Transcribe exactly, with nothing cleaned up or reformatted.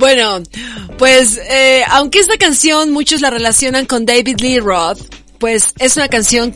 Bueno, pues eh, aunque esta canción muchos la relacionan con David Lee Roth, pues es una canción